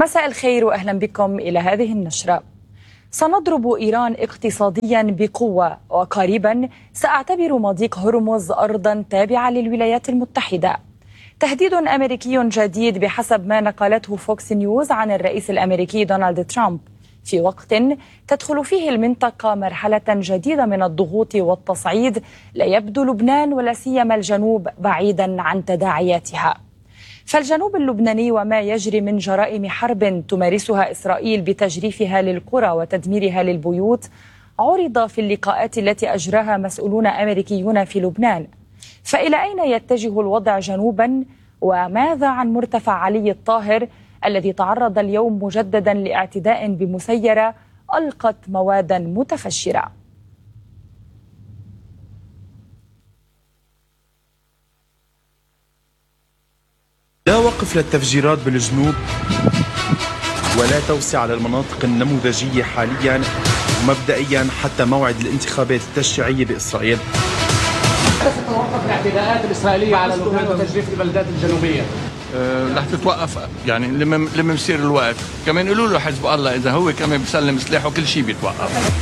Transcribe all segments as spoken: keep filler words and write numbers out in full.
مساء الخير وأهلا بكم إلى هذه النشرة. سنضرب إيران اقتصاديا بقوة، وقريبا سأعتبر مضيق هرمز أرضا تابعة للولايات المتحدة. تهديد أمريكي جديد بحسب ما نقلته فوكس نيوز عن الرئيس الأمريكي دونالد ترامب، في وقت تدخل فيه المنطقة مرحلة جديدة من الضغوط والتصعيد. لا يبدو لبنان ولا سيما الجنوب بعيدا عن تداعياتها. فالجنوب اللبناني وما يجري من جرائم حرب تمارسها إسرائيل بتجريفها للقرى وتدميرها للبيوت عرض في اللقاءات التي أجراها مسؤولون أمريكيون في لبنان. فإلى أين يتجه الوضع جنوبا؟ وماذا عن مرتفع علي الطاهر الذي تعرض اليوم مجددا لاعتداء بمسيرة ألقت موادا متفجرة؟ لا وقف للتفجيرات بالجنوب ولا توسعة للمناطق النموذجية حاليا ومبدئيا حتى موعد الانتخابات التشريعية بإسرائيل. ستتوقف الاعتداءات الإسرائيلية على لبنان وتجريف البلدات الجنوبية؟ أه رح تتوقف يعني لما لما يصير الوقت. كمان يقولوا له حزب الله إذا هو كمان بيسلم سلاحه كل شيء بيتوقف.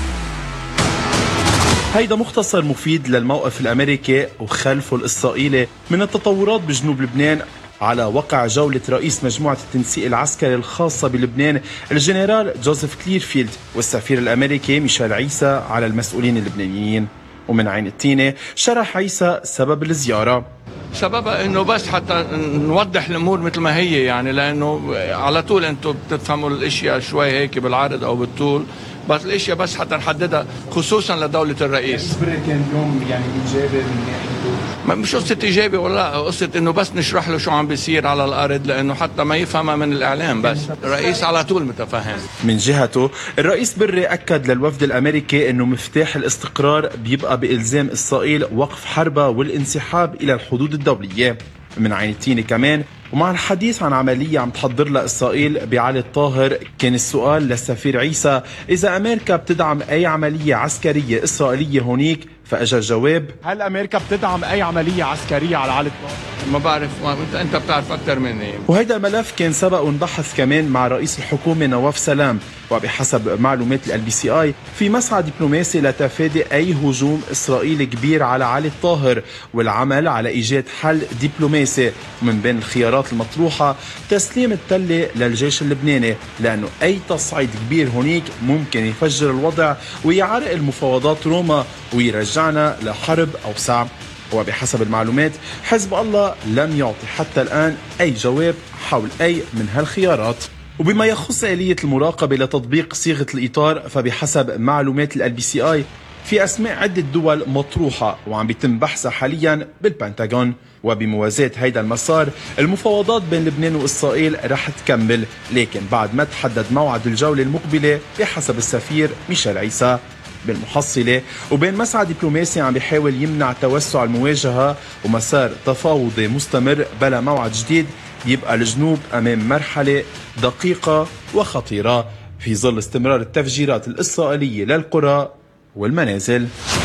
هيدا مختصر مفيد للموقف الأمريكي وخلفه الإسرائيلي من التطورات بجنوب لبنان على وقع جولة رئيس مجموعة التنسيق العسكري الخاصة بلبنان الجنرال جوزيف كليرفيلد والسفير الأمريكي ميشيل عيسى على المسؤولين اللبنانيين. ومن عين التينة شرح عيسى سبب الزيارة. سببها انه بس حتى نوضح الامور مثل ما هي، يعني لانه على طول انتم بتفهموا الاشياء شوي هيك بالعرض او بالطول، بس الاشياء بس حتى نحددها خصوصا لدولة الرئيس. كان اليوم يعني ايجابي من ناحيته؟ مش قصة إيجابي ولا قصة إنه بس نشرح له شو عم بيصير على الأرض، لأنه حتى ما يفهمها من الإعلام. بس الرئيس على طول متفهم. من جهته الرئيس بري أكد للوفد الأمريكي إنه مفتاح الاستقرار بيبقى بإلزام إسرائيل وقف حربها والانسحاب إلى الحدود الدولية. من عين التينة كمان ومع الحديث عن عملية عم تحضر لها إسرائيل بعلي الطاهر، كان السؤال للسفير عيسى إذا أمريكا بتدعم أي عملية عسكرية إسرائيلية هونيك، فأجا الجواب: هل أمريكا بتدعم أي عملية عسكرية على علي الطاهر؟ ما بعرف، ما انت انت بتعرف اكثر مني. وهيدا الملف كان سبق وانبحث كمان مع رئيس الحكومه نواف سلام، وبحسب معلومات الال بي سي اي في مسعى دبلوماسي لتفادي اي هجوم اسرائيلي كبير على علي الطاهر والعمل على ايجاد حل دبلوماسي. ومن بين الخيارات المطروحه تسليم التله للجيش اللبناني، لانه اي تصعيد كبير هنيك ممكن يفجر الوضع ويعرق المفاوضات روما ويرجعنا لحرب اوسع. وبحسب المعلومات حزب الله لم يعطي حتى الآن أي جواب حول أي من هالخيارات. وبما يخص آلية المراقبة لتطبيق صيغة الإطار، فبحسب معلومات ال بي سي آي في أسماء عدة دول مطروحة وعم بيتم بحثها حاليا بالبنتاغون. وبموازاة هيدا المسار المفاوضات بين لبنان وإسرائيل رح تكمل، لكن بعد ما تحدد موعد الجولة المقبلة بحسب السفير ميشيل عيسى. بالمحصلة وبين مسعى دبلوماسي عم بيحاول يمنع توسع المواجهة ومسار تفاوضي مستمر بلا موعد جديد، يبقى الجنوب أمام مرحلة دقيقة وخطيرة في ظل استمرار التفجيرات الإسرائيلية للقرى والمنازل.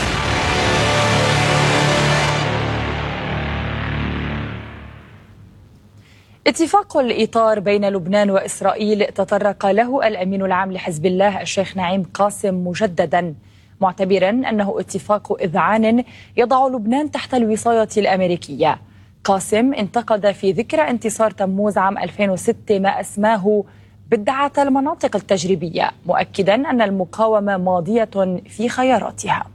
اتفاق الإطار بين لبنان وإسرائيل تطرق له الأمين العام لحزب الله الشيخ نعيم قاسم مجددا، معتبرا أنه اتفاق إذعان يضع لبنان تحت الوصاية الأمريكية. قاسم انتقد في ذكرى انتصار تموز عام ألفين وستة ما أسماه بدعة المناطق التجريبية، مؤكدا أن المقاومة ماضية في خياراتها.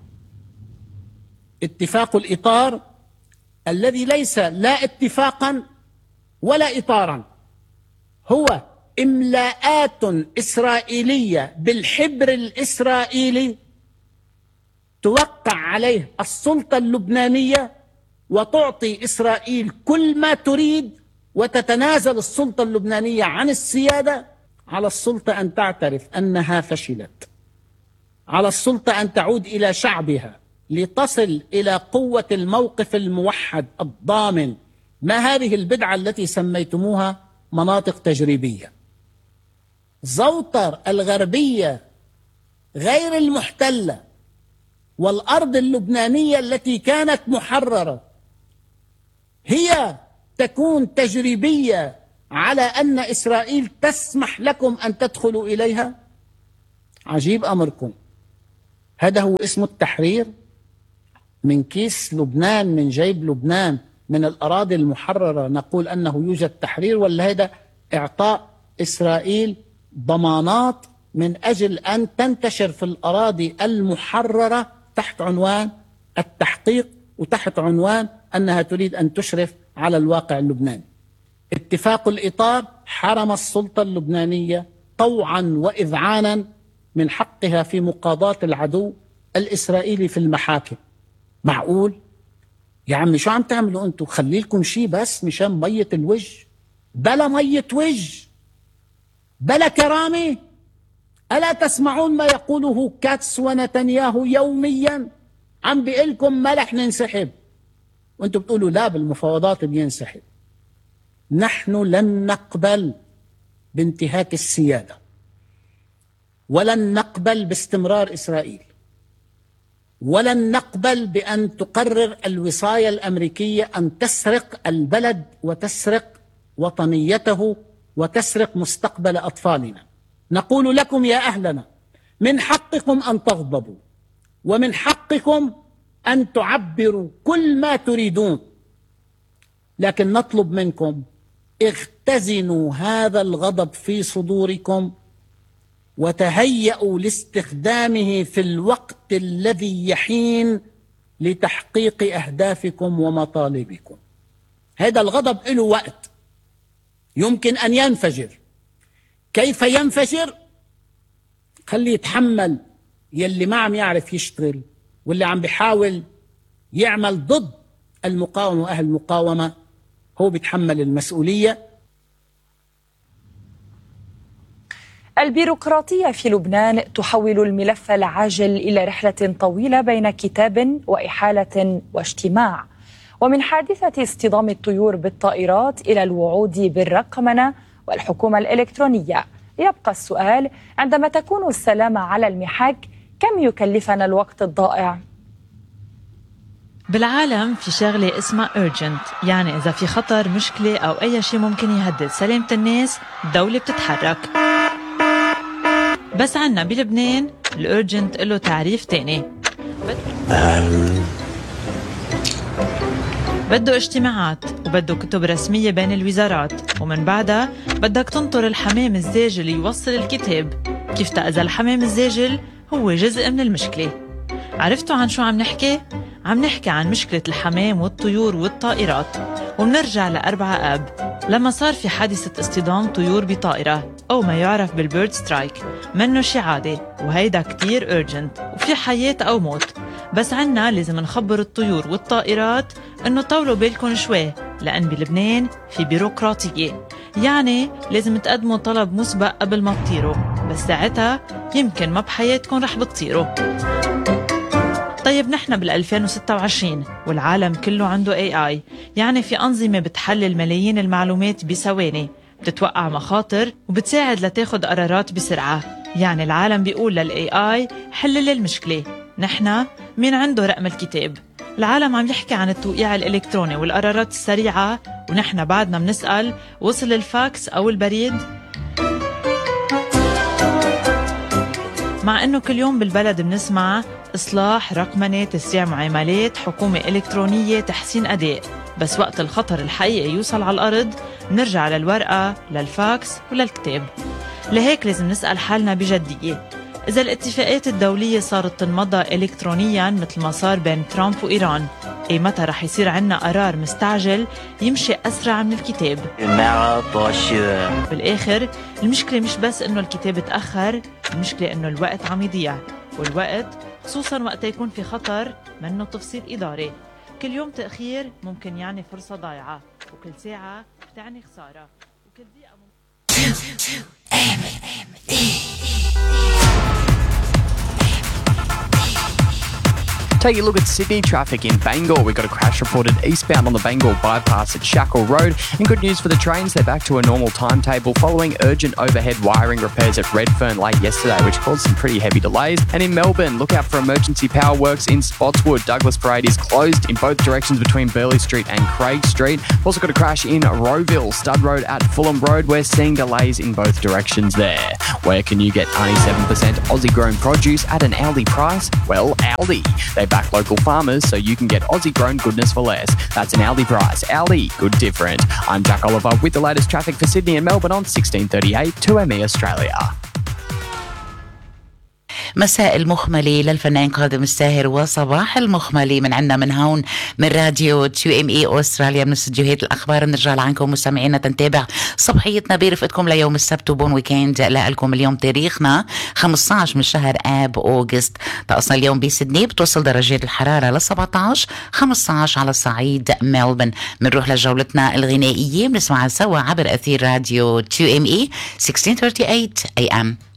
اتفاق الإطار الذي ليس لا اتفاقا ولا إطارا، هو إملاءات إسرائيلية بالحبر الإسرائيلي توقع عليه السلطة اللبنانية وتعطي إسرائيل كل ما تريد، وتتنازل السلطة اللبنانية عن السيادة. على السلطة أن تعترف أنها فشلت، على السلطة أن تعود إلى شعبها لتصل إلى قوة الموقف الموحد الضامن. ما هذه البدعة التي سميتموها مناطق تجريبية؟ زوطر الغربية غير المحتلة والأرض اللبنانية التي كانت محررة هي تكون تجريبية على أن إسرائيل تسمح لكم أن تدخلوا إليها؟ عجيب أمركم. هذا هو اسمه التحرير؟ من كيس لبنان، من جيب لبنان، من الأراضي المحررة نقول أنه يوجد تحرير؟ ولا هذا إعطاء إسرائيل ضمانات من أجل أن تنتشر في الأراضي المحررة تحت عنوان التحقيق وتحت عنوان أنها تريد أن تشرف على الواقع اللبناني؟ اتفاق الإطار حرم السلطة اللبنانية طوعا وإذعانا من حقها في مقاضاة العدو الإسرائيلي في المحاكم. معقول؟ يا عمي شو عم تعملوا أنتوا؟ خلي لكم شيء بس مشان مية الوجه، بلا مية وجه، بلا كرامة. ألا تسمعون ما يقوله كاتس ونتنياهو يوميا؟ عم بيقلكم ما رح ننسحب، وانتم بتقولوا لا بالمفاوضات بينسحب. نحن لن نقبل بانتهاك السيادة، ولن نقبل باستمرار إسرائيل، ولن نقبل بأن تقرر الوصاية الأمريكية أن تسرق البلد وتسرق وطنيته وتسرق مستقبل أطفالنا. نقول لكم يا أهلنا، من حقكم أن تغضبوا، ومن حقكم أن تعبروا كل ما تريدون، لكن نطلب منكم اختزنوا هذا الغضب في صدوركم وتهيئوا لاستخدامه في الوقت الذي يحين لتحقيق أهدافكم ومطالبكم. هذا الغضب له وقت يمكن أن ينفجر. كيف ينفجر؟ خلي يتحمل يلي ما عم يعرف يشتغل واللي عم بيحاول يعمل ضد المقاومة وأهل المقاومة، هو بيتحمل المسؤولية. البيروقراطية في لبنان تحول الملف العاجل إلى رحلة طويلة بين كتاب وإحالة واجتماع، ومن حادثة اصطدام الطيور بالطائرات إلى الوعود بالرقمنة والحكومة الإلكترونية. يبقى السؤال: عندما تكون السلامة على المحك كم يكلفنا الوقت الضائع؟ بالعالم في شغلة اسمها urgent، يعني إذا في خطر، مشكلة أو أي شيء ممكن يهدد سلامة الناس، الدولة بتتحرك. بس عنا بلبنان الurgent له تعريف تاني، بده اجتماعات وبده كتب رسمية بين الوزارات، ومن بعدها بدك تنطر الحمام الزاجل يوصل الكتاب. كيف تأذى الحمام الزاجل هو جزء من المشكلة. عرفتوا عن شو عم نحكي؟ عم نحكي عن مشكلة الحمام والطيور والطائرات. ومنرجع لأربعة آب لما صار في حادثة اصطدام طيور بطائرة أو ما يعرف بالبيرد سترايك. منه شي عادي، وهيدا كتير urgent وفي حياة أو موت. بس عنا لازم نخبر الطيور والطائرات إنه طولوا بالكم شوي، لأن بلبنان في بيروقراطية، يعني لازم تقدموا طلب مسبق قبل ما تطيروا، بس ساعتها يمكن ما بحياتكم رح بتطيروا. طيب نحن بالألفين وستة وعشرين والعالم كله عنده إيه آي، يعني في أنظمة بتحلل ملايين المعلومات بثواني، بتتوقع مخاطر وبتساعد لتاخد قرارات بسرعة. يعني العالم بيقول للإي آي حل لي المشكلة، نحن مين عنده رقم الكتاب؟ العالم عم يحكي عن التوقيع الإلكتروني والقرارات السريعة، ونحن بعدنا بنسأل وصل الفاكس أو البريد؟ مع أنه كل يوم بالبلد بنسمع إصلاح، رقمنة، تسريع معاملات، حكومة إلكترونية، تحسين أداء، بس وقت الخطر الحقيقي يوصل على الأرض نرجع للورقة، للفاكس وللكتاب. لهيك لازم نسأل حالنا بجدية، إذا الاتفاقات الدولية صارت تنمضى إلكترونياً مثل ما صار بين ترامب وإيران، أي متى رح يصير عنا قرار مستعجل يمشي أسرع من الكتاب؟ بالآخر المشكلة مش بس إنه الكتاب تأخر، المشكلة إنه الوقت عم يضيع، والوقت خصوصاً وقت يكون في خطر منه تفصيل إداري. كل يوم تأخير ممكن يعني فرصة ضايعة، وكل ساعة بتعني خسارة، وكل دقيقة ممكن Take a look at Sydney traffic in Bangor. We've got a crash reported eastbound on the Bangor bypass at Shackle Road. And good news for the trains, they're back to a normal timetable following urgent overhead wiring repairs at Redfern late yesterday, which caused some pretty heavy delays. And in Melbourne, look out for emergency power works in Spotswood. Douglas Parade is closed in both directions between Burleigh Street and Craig Street. Also got a crash in Rowville, Stud Road at Fulham Road. We're seeing delays in both directions there. Where can you get ninety-seven percent Aussie grown produce at an Aldi price? Well, Aldi. They back local farmers so you can get Aussie grown goodness for less. That's an Aldi price. Aldi, good different. I'm Jack Oliver with the latest traffic for Sydney and Melbourne on sixteen thirty-eight two M E Australia. مساء المخملي للفنان قادم الساهر وصباح المخملي من عنا من هون من راديو تو ام اي استراليا من استديوهات الاخبار. بنرجع لعنكم مستمعينا تنتابع صبحيتنا برفقتكم ليوم السبت وبون ويكند لكم. اليوم تاريخنا خمسة عشر من شهر اب اوغست. طقسنا اليوم بسيدني بتوصل درجات الحراره ل سبعة عشر خمسة عشر على صعيد ملبن. بنروح لجولتنا الغنائيه بنسمعها سوا عبر اثير راديو تو ام اي ستة عشر ثلاثة وثلاثين اي ام.